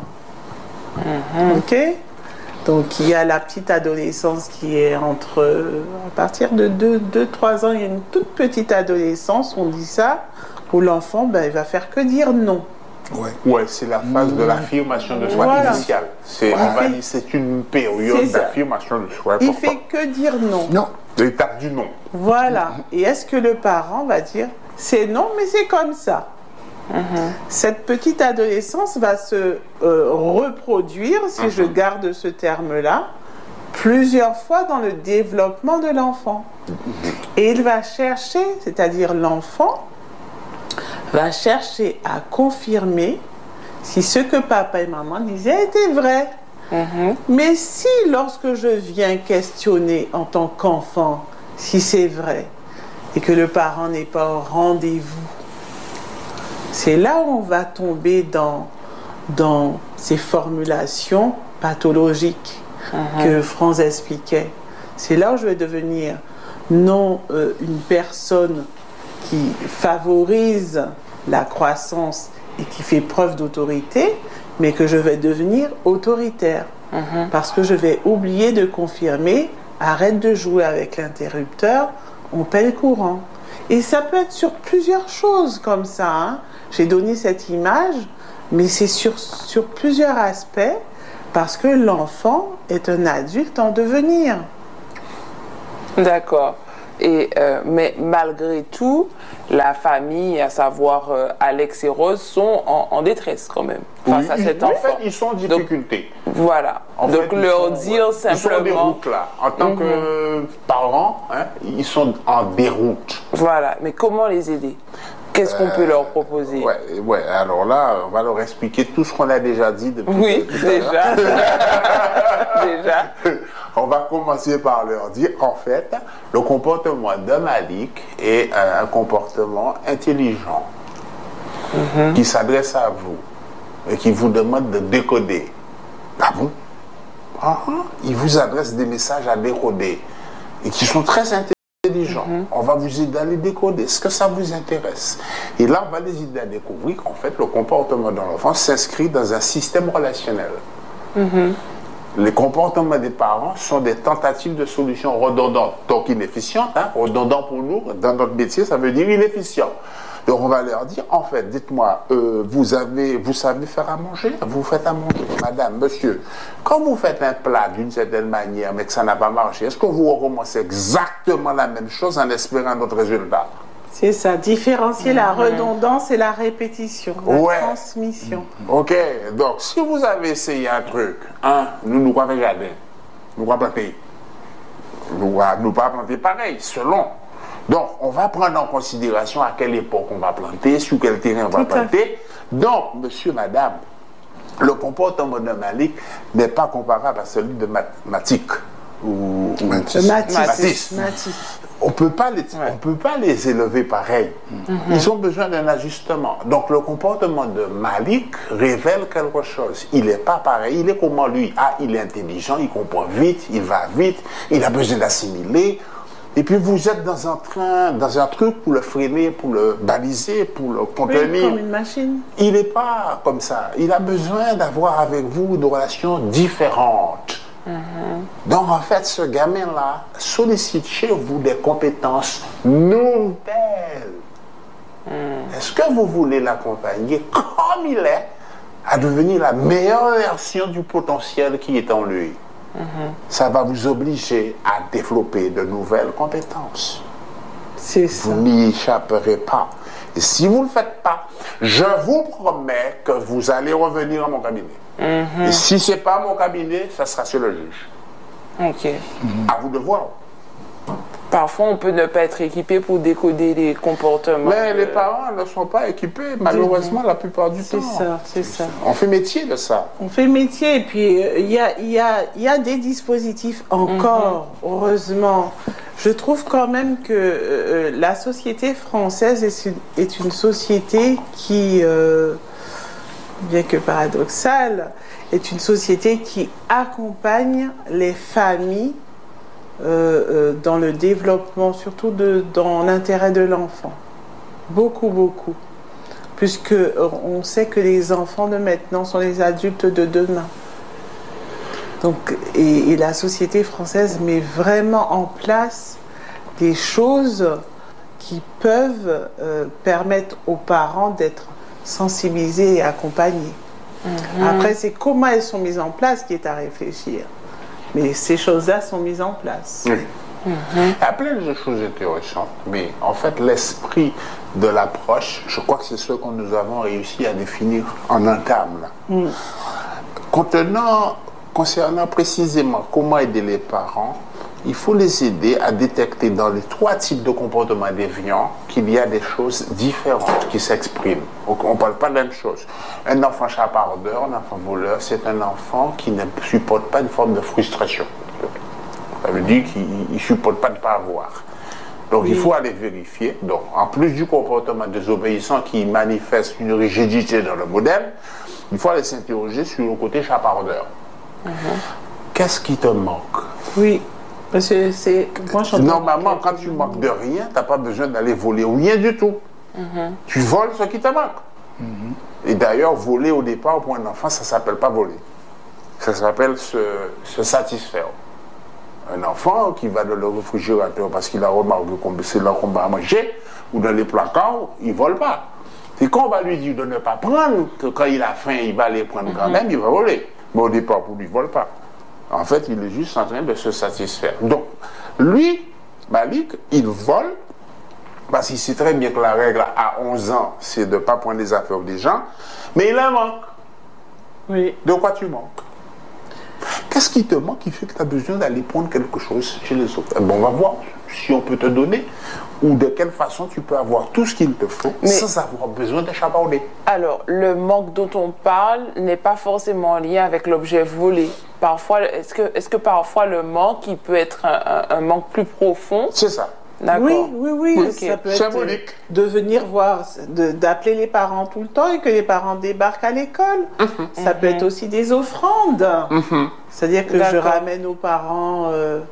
Ok? Donc il y a la petite adolescence qui est à partir de 2-3 ans, il y a une toute petite adolescence, on dit ça, où l'enfant, il va faire que dire non. Ouais, c'est la phase de l'affirmation de soi initiale. C'est une période d'affirmation de soi. Il fait que dire non. Non. L'étape du non. Voilà. Et est-ce que le parent va dire, c'est non, mais c'est comme ça? Cette petite adolescence va se reproduire, si je garde ce terme-là, plusieurs fois dans le développement de l'enfant. Et il va chercher, c'est-à-dire l'enfant, va chercher à confirmer si ce que papa et maman disaient était vrai. Mais si, lorsque je viens questionner en tant qu'enfant, si c'est vrai, et que le parent n'est pas au rendez-vous, c'est là où on va tomber dans ces formulations pathologiques que Franz expliquait. C'est là où je vais devenir non une personne qui favorise la croissance et qui fait preuve d'autorité, mais que je vais devenir autoritaire. Parce que je vais oublier de confirmer arrête de jouer avec l'interrupteur, on paie le courant. Et ça peut être sur plusieurs choses comme ça, hein. J'ai donné cette image, mais c'est sur plusieurs aspects, parce que l'enfant est un adulte en devenir. D'accord. Mais malgré tout, la famille, à savoir Alex et Rose, sont en détresse quand même face à cet enfant. En fait, ils sont en difficulté. Donc, voilà. Donc leur dire simplement... Ils sont en déroute là. En tant que parents, hein, ils sont en déroute. Voilà. Mais comment les aider? Qu'est-ce qu'on peut leur proposer? Ouais, alors là, on va leur expliquer tout ce qu'on a déjà dit depuis. Oui, déjà. Déjà. On va commencer par leur dire, en fait, le comportement de Malik est un comportement intelligent qui s'adresse à vous et qui vous demande de décoder. Ah bon? Il vous adresse des messages à décoder et qui sont très intelligents. On va vous aider à les décoder. Est-ce que ça vous intéresse? Et là, on va les aider à découvrir qu'en fait, le comportement de l'enfant s'inscrit dans un système relationnel. Les comportements des parents sont des tentatives de solutions redondantes, donc inefficientes. Hein? Redondant pour nous, dans notre métier, ça veut dire inefficient. Donc on va leur dire, en fait, dites-moi, vous savez faire à manger? Vous faites à manger, madame, monsieur. Quand vous faites un plat d'une certaine manière, mais que ça n'a pas marché, est-ce que vous recommencez exactement la même chose en espérant notre résultat? C'est ça, différencier la redondance et la répétition, la transmission. Ok, donc si vous avez essayé un truc, nous ne pouvons pas faire jardin, nous ne pouvons pas planter. Nous ne pouvons pas planter pareil, selon. Donc, on va prendre en considération à quelle époque on va planter, sur quel terrain on va planter. Donc, monsieur, madame, le comportement de Malik n'est pas comparable à celui de Matik ou Mathis. On ne peut pas les élever pareil. Ils ont besoin d'un ajustement. Donc, le comportement de Malik révèle quelque chose. Il n'est pas pareil. Il est comment lui? Il est intelligent, il comprend vite, il va vite, il a besoin d'assimiler. Et puis vous êtes dans un truc pour le freiner, pour le baliser, pour le contenir. Oui, comme une machine. Il n'est pas comme ça. Il a besoin d'avoir avec vous une relation différente. Donc en fait, ce gamin-là sollicite chez vous des compétences nouvelles. Est-ce que vous voulez l'accompagner comme il est à devenir la meilleure version du potentiel qui est en lui? Ça va vous obliger à développer de nouvelles compétences. C'est ça. Vous n'y échapperez pas. Et si vous ne le faites pas, je vous promets que vous allez revenir à mon cabinet. Et si ce n'est pas mon cabinet, ça sera sur le juge. Ok. À vous de voir. Parfois, on peut ne pas être équipé pour décoder les comportements. Mais les parents ne sont pas équipés, malheureusement, la plupart du temps. C'est ça. On fait métier de ça. On fait métier, et puis il y a des dispositifs encore, heureusement. Je trouve quand même que la société française est une société qui, bien que paradoxale, est une société qui accompagne les familles dans le développement, surtout dans l'intérêt de l'enfant. Beaucoup, beaucoup. Puisque on sait que les enfants de maintenant sont les adultes de demain. Donc, et la société française met vraiment en place des choses qui peuvent permettre aux parents d'être sensibilisés et accompagnés. Après, c'est comment elles sont mises en place qui est à réfléchir. Mais ces choses-là sont mises en place. Oui. Il y a plein de choses intéressantes, mais en fait, l'esprit de l'approche, je crois que c'est ce que nous avons réussi à définir en un terme. Concernant précisément comment aider les parents, il faut les aider à détecter dans les 3 types de comportements déviants qu'il y a des choses différentes qui s'expriment. On ne parle pas de la même chose. Un enfant chapardeur, un enfant voleur, c'est un enfant qui ne supporte pas une forme de frustration. Ça veut dire qu'il ne supporte pas de ne pas avoir. Donc il faut aller vérifier. Donc en plus du comportement désobéissant qui manifeste une rigidité dans le modèle, il faut aller s'interroger sur le côté chapardeur. Qu'est-ce qui te manque? Oui. Parce que normalement, quand tu manques de rien, tu n'as pas besoin d'aller voler rien du tout. Tu voles ce qui te manque. Et d'ailleurs, voler au départ pour un enfant, ça ne s'appelle pas voler. Ça s'appelle se satisfaire. Un enfant qui va dans le réfrigérateur parce qu'il a remarqué que c'est là qu'on va manger, ou dans les placards, il ne vole pas. C'est quand on va lui dire de ne pas prendre, que quand il a faim, il va les prendre quand même, il va voler. Mais au départ, pour lui, il ne vole pas. En fait, il est juste en train de se satisfaire. Donc, lui, Malik, il vole, parce qu'il sait très bien que la règle à 11 ans, c'est de ne pas prendre les affaires des gens, mais il en manque. Oui. De quoi tu manques? Qu'est-ce qui te manque qui fait que tu as besoin d'aller prendre quelque chose chez les autres? Bon, on va voir si on peut te donner ou de quelle façon tu peux avoir tout ce qu'il te faut sans avoir besoin de chabarder. Alors, le manque dont on parle n'est pas forcément en lien avec l'objet volé. Parfois, est-ce que parfois le manque, il peut être un manque plus profond? C'est ça. D'accord. Oui. Okay. Ça peut être symbolique. de venir voir, d'appeler les parents tout le temps et que les parents débarquent à l'école. Ça peut être aussi des offrandes. C'est-à-dire que je ramène aux parents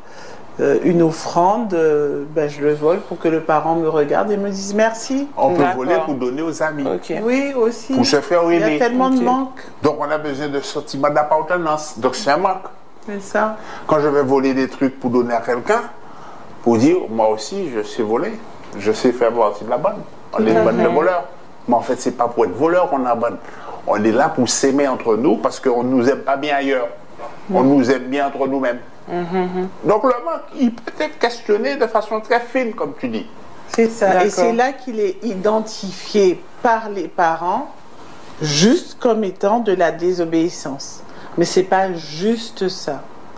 une offrande, je le vole pour que le parent me regarde et me dise merci. On peut voler pour donner aux amis. Okay. Oui, aussi. Pour se faire aimer. Il y a tellement de manques. Donc on a besoin de sentiment d'appartenance. Donc c'est un manque. C'est ça. Quand je vais voler des trucs pour donner à quelqu'un, pour dire, moi aussi, je sais voler. Je sais faire partie de la bande. On est une bande de voleurs. Mais en fait, c'est pas pour être voleur qu'on a bande. On est là pour s'aimer entre nous parce qu'on ne nous aime pas bien ailleurs. On nous aime bien entre nous-mêmes. Donc le manque, il peut être questionné de façon très fine, comme tu dis. C'est ça. Et c'est là qu'il est identifié par les parents juste comme étant de la désobéissance. Mais c'est pas juste ça.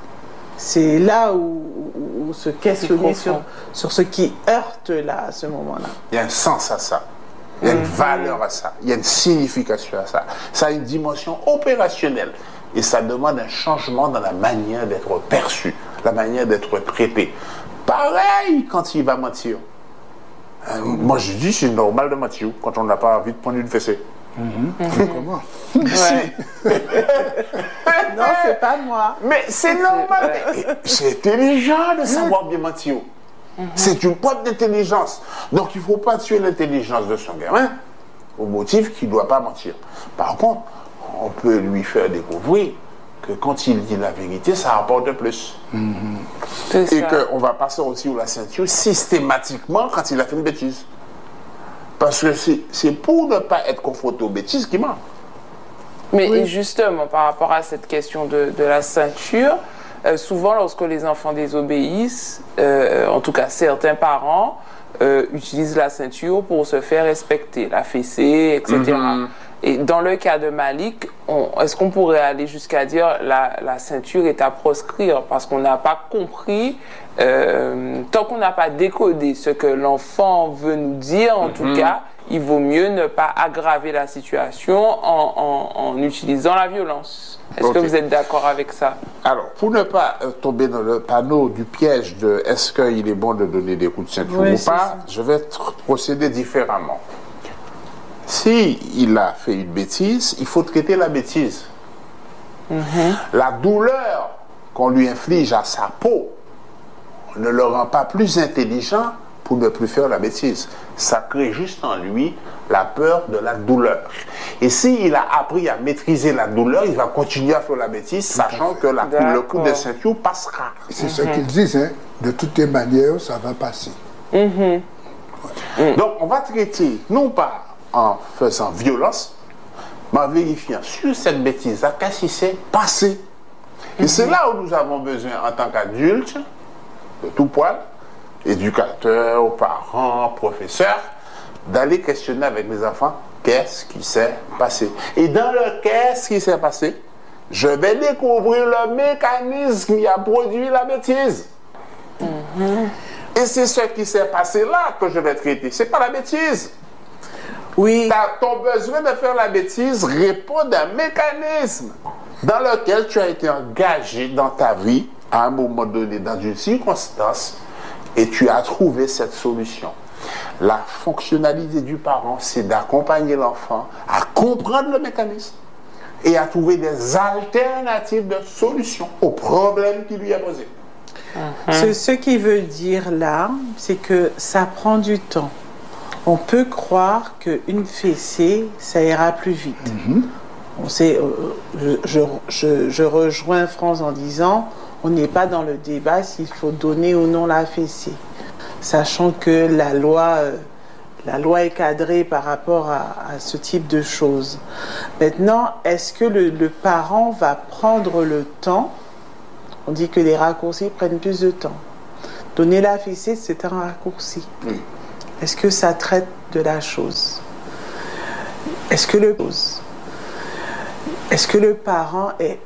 C'est là où se questionner sur ce qui heurte là à ce moment-là. Il y a un sens à ça. Il y a une valeur à ça. Il y a une signification à ça. Ça a une dimension opérationnelle. Et ça demande un changement dans la manière d'être perçu, la manière d'être traité. Pareil quand il va mentir. Moi je dis c'est normal de mentir quand on n'a pas envie de prendre une fessée. Comment? Non, c'est pas moi. Mais c'est normal. C'est intelligent de savoir bien mentir. C'est une preuve d'intelligence. Donc il ne faut pas tuer l'intelligence de son gamin au motif qu'il ne doit pas mentir. Par contre, on peut lui faire découvrir que quand il dit la vérité, ça rapporte plus. Et qu'on va passer aussi la ceinture systématiquement quand il a fait une bêtise. Parce que c'est pour ne pas être confronté aux bêtises qu'il ment. Mais justement, par rapport à cette question de la ceinture, souvent lorsque les enfants désobéissent, en tout cas certains parents utilisent la ceinture pour se faire respecter, la fessée, etc. Et dans le cas de Malik, est-ce qu'on pourrait aller jusqu'à dire la ceinture est à proscrire parce qu'on n'a pas compris, tant qu'on n'a pas décodé ce que l'enfant veut nous dire, en tout cas, il vaut mieux ne pas aggraver la situation en utilisant la violence. Est-ce que vous êtes d'accord avec ça? Alors, pour ne pas tomber dans le panneau du piège de est-ce qu'il est bon de donner des coups de ceinture ou pas, je vais procéder différemment. Si il a fait une bêtise, il faut traiter la bêtise. La douleur qu'on lui inflige à sa peau ne le rend pas plus intelligent pour ne plus faire la bêtise. Ça crée juste en lui la peur de la douleur. Et s'il a appris à maîtriser la douleur, il va continuer à faire la bêtise, sachant que le coup de ceinture passera. C'est ce qu'ils disent, hein. De toutes les manières, ça va passer. Donc on va traiter, non pas en faisant violence, mais en vérifiant sur cette bêtise-là, qu'est-ce qui s'est passé. Et c'est là où nous avons besoin, en tant qu'adultes, de tout poil, éducateurs, parents, professeurs, d'aller questionner avec les enfants qu'est-ce qui s'est passé. Et dans le qu'est-ce qui s'est passé, je vais découvrir le mécanisme qui a produit la bêtise. Et c'est ce qui s'est passé là que je vais traiter. C'est pas la bêtise. Oui. Ton besoin de faire la bêtise répond à un mécanisme dans lequel tu as été engagé dans ta vie à un moment donné, dans une circonstance, et tu as trouvé cette solution. La fonctionnalité du parent, c'est d'accompagner l'enfant à comprendre le mécanisme et à trouver des alternatives de solutions au problème qui lui est posé. Ce qui veut dire là, c'est que ça prend du temps. On peut croire qu'une fessée, ça ira plus vite. On sait, je rejoins France en disant, on n'est pas dans le débat s'il faut donner ou non la fessée, sachant que la loi est cadrée par rapport à ce type de choses. Maintenant, est-ce que le parent va prendre le temps? On dit que les raccourcis prennent plus de temps. Donner la fessée, c'est un raccourci. Est-ce que ça traite de la chose? Est-ce que le parent est